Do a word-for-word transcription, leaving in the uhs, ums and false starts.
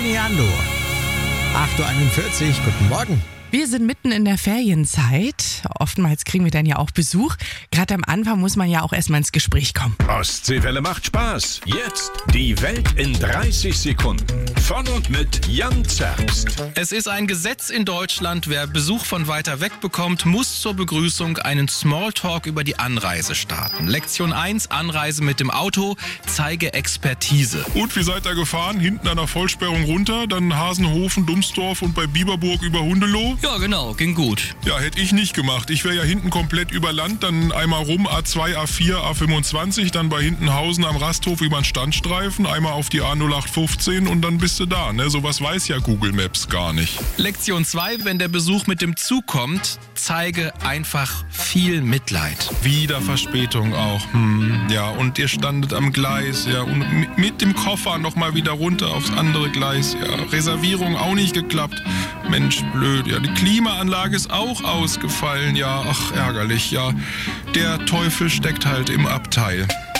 Neando. acht Uhr einundvierzig, guten Morgen. Wir sind mitten in der Ferienzeit. Oftmals kriegen wir dann ja auch Besuch. Gerade am Anfang muss man ja auch erstmal ins Gespräch kommen. Ostseewelle macht Spaß. Jetzt die Welt in dreißig Sekunden. Von und mit Jan Zerbst. Es ist ein Gesetz in Deutschland, wer Besuch von weiter weg bekommt, muss zur Begrüßung einen Smalltalk über die Anreise starten. Lektion eins, Anreise mit dem Auto, zeige Expertise. Und wie seid ihr gefahren? Hinten an der Vollsperrung runter, dann Hasenhofen, Dumsdorf und bei Bieberburg über Hundeloh? Ja, genau, ging gut. Ja, hätte ich nicht gemacht. Ich wäre ja hinten komplett über Land, dann einmal rum A zwei, A vier, A fünfundzwanzig, dann bei Hintenhausen am Rasthof über den Standstreifen, einmal auf die A null acht fünfzehn und dann bist du da. Ne? Sowas weiß ja Google Maps gar nicht. Lektion zwei, wenn der Besuch mit dem Zug kommt, zeige einfach viel Mitleid. Wieder Verspätung auch. Hm, ja, und ihr standet am Gleis, ja, und mit, mit dem Koffer nochmal wieder runter aufs andere Gleis, ja. Reservierung auch nicht geklappt. Mensch, blöd, ja. Die Klimaanlage ist auch ausgefallen, ja. Ach, ärgerlich, ja. Der Teufel steckt halt im Abteil.